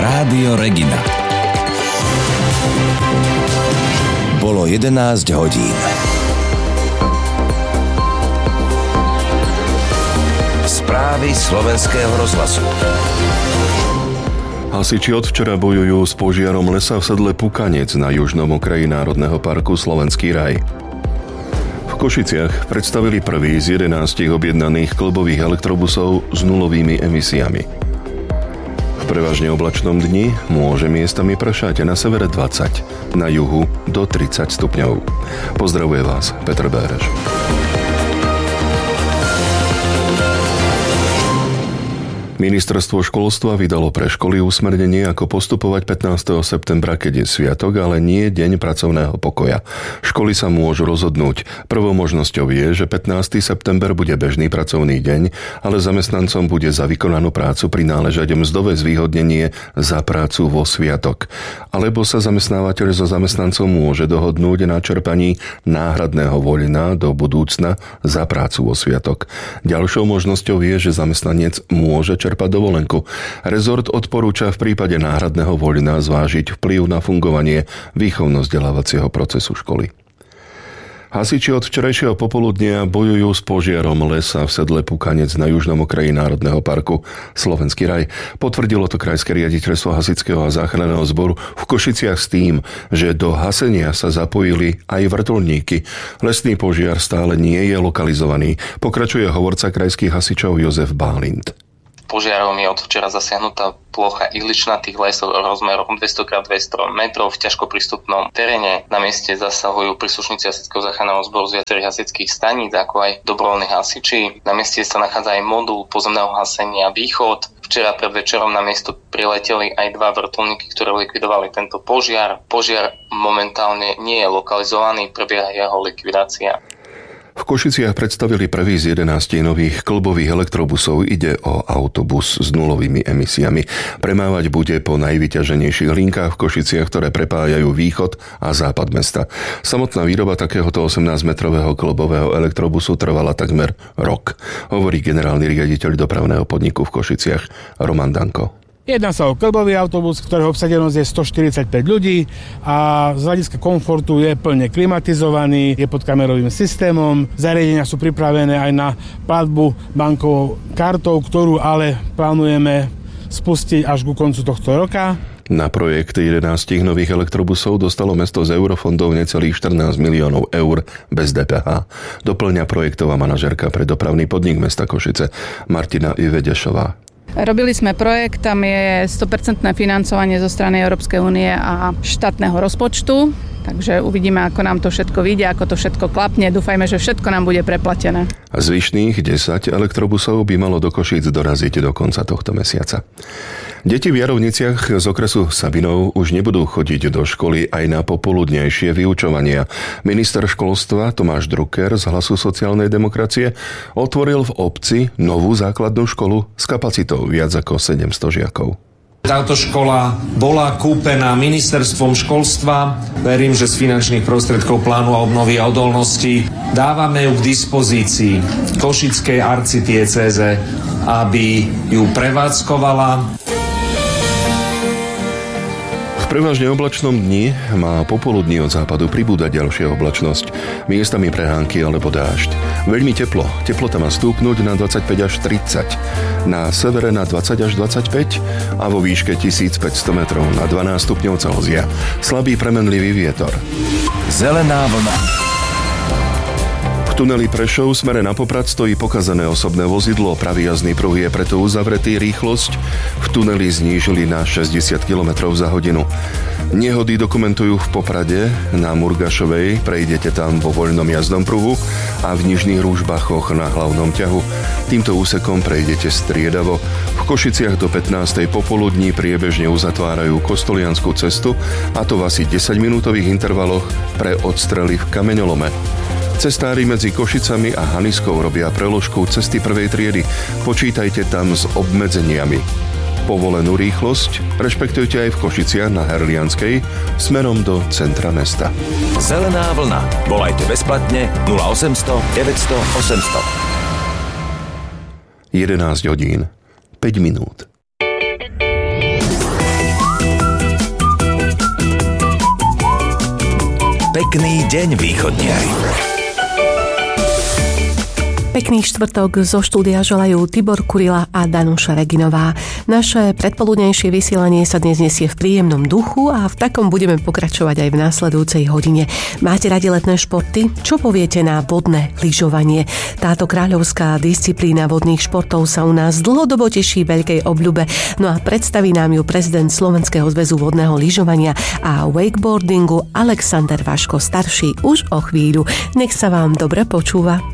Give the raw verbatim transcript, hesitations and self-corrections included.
Rádio Regina. Bolo jedenásť hodín. Správy slovenského rozhlasu. Hasiči od včera bojujú s požiarom lesa v sedle Pukanec na južnom okraji Národného parku Slovenský raj. V Košiciach predstavili prvý z jedenástich objednaných klbových elektrobusov s nulovými emisiami. V prevažne oblačnom dni môže miestami pršať, na severe dvadsať, na juhu do tridsať stupňov. Pozdravuje vás Peter Béreš. Ministerstvo školstva vydalo pre školy usmernenie, ako postupovať pätnásteho septembra, keď je sviatok, ale nie deň pracovného pokoja. Školy sa môžu rozhodnúť. Prvou možnosťou je, že pätnásteho september bude bežný pracovný deň, ale zamestnancom bude za vykonanú prácu prináležať mzdové zvýhodnenie za prácu vo sviatok. Alebo sa zamestnávateľ so zamestnancom môže dohodnúť na čerpaní náhradného voľna do budúcna za prácu vo sviatok. Ďalšou možnosťou je, že zamestnanec môže čerpať dovolenku. Rezort odporúča v prípade náhradného voľna zvážiť vplyv na fungovanie výchovno-vzdelávacieho procesu školy. Hasiči od včerajšieho popoludnia bojujú s požiarom lesa v sedle Pukanec na južnom okraji Národného parku Slovenský raj. Potvrdilo to Krajské riaditeľstvo hasičského a záchranného zboru v Košiciach s tým, že do hasenia sa zapojili aj vrtuľníky. Lesný požiar stále nie je lokalizovaný. Pokračuje hovorca krajských hasičov Jozef Bálint. Požiarom je od včera zasiahnutá plocha ihličnatých lesov rozmerom dvesto krát dvesto metrov v ťažko prístupnom teréne. Na mieste zasahujú príslušníci hasičského záchranného zboru z viacerých hasičských staníc, ako aj dobrovoľní hasiči. Na mieste sa nachádza aj modul pozemného hasenia Východ. Včera pred večerom na miesto prileteli aj dva vrtuľníky, ktoré likvidovali tento požiar. Požiar momentálne nie je lokalizovaný, prebieha jeho likvidácia. V Košiciach predstavili prvý z jedenástich nových klbových elektrobusov. Ide o autobus s nulovými emisiami. Premávať bude po najvyťaženejších linkách v Košiciach, ktoré prepájajú východ a západ mesta. Samotná výroba takéhoto osemnásťmetrového klbového elektrobusu trvala takmer rok, hovorí generálny riaditeľ dopravného podniku v Košiciach Roman Danko. Jedná sa o klbový autobus, ktorého obsadenosť je stoštyridsaťpäť ľudí a z hľadiska komfortu je plne klimatizovaný, je pod kamerovým systémom. Zariadenia sú pripravené aj na platbu bankovou kartou, ktorú ale plánujeme spustiť až ku koncu tohto roka. Na projekt jedenástich nových elektrobusov dostalo mesto z eurofondov necelých štrnásť miliónov eur bez dé pé há. Doplňa projektová manažérka pre dopravný podnik mesta Košice Martina Ivedešová. Robili sme projekt, tam je sto percent financovanie zo strany Európskej únie a štátneho rozpočtu, takže uvidíme, ako nám to všetko vyjde, ako to všetko klapne. Dúfajme, že všetko nám bude preplatené. Zvyšných desať elektrobusov by malo do Košíc doraziť do konca tohto mesiaca. Deti v Jarovniciach z okresu Sabinov už nebudú chodiť do školy aj na popoludnejšie vyučovania. Minister školstva Tomáš Drucker z Hlasu sociálnej demokracie otvoril v obci novú základnú školu s kapacitou viac ako sedemsto žiakov. Táto škola bola kúpená ministerstvom školstva. Verím, že z finančných prostriedkov plánu a obnovy a odolnosti dávame ju k dispozícii košickej arcidiecéze, aby ju prevádzkovala. V prevažne oblačnom dni má popoludní od západu pribúdať ďalšia oblačnosť. Miestami prehánky alebo dážď. Veľmi teplo. Teplota má stúpnuť na dvadsaťpäť až tridsať. Na severe na dvadsať až dvadsaťpäť a vo výške tisícpäťsto metrov na dvanásť stupňov Celzia. Slabý premenlivý vietor. Zelená vlna. V tuneli Prešov smere na Poprad stojí pokazané osobné vozidlo. Pravý jazdný pruh je preto uzavretý, rýchlosť v tuneli znížili na šesťdesiat kilometrov za hodinu. Nehody dokumentujú v Poprade na Murgašovej, prejdete tam vo voľnom jazdnom pruhu a v Nižných Rúžbachoch na hlavnom ťahu. Týmto úsekom prejdete striedavo. V Košiciach do pätnástej popoludní priebežne uzatvárajú Kostoliansku cestu, a to v asi desaťminútových intervaloch pre odstrely v kameňolome. Cestári medzi Košicami a Haniskou robia preložku cesty prvej triedy. Počítajte tam s obmedzeniami. Povolenú rýchlosť rešpektujte aj v Košiciach na Herlianskej smerom do centra mesta. Zelená vlna. Volajte bezplatne nula osemsto deväťsto osemsto. jedenásť hodín, päť minút. Pekný deň, východniari. Pekný štvrtok zo štúdia želajú Tibor Kurila a Danuša Reginová. Naše predpoludnejšie vysielanie sa dnes nesie v príjemnom duchu a v takom budeme pokračovať aj v následujúcej hodine. Máte radi letné športy? Čo poviete na vodné lyžovanie? Táto kráľovská disciplína vodných športov sa u nás dlhodobo teší veľkej obľube. No a predstaví nám ju prezident Slovenského zväzu vodného lyžovania a wakeboardingu Alexander Vaško starší už o chvíľu. Nech sa vám dobre počúva.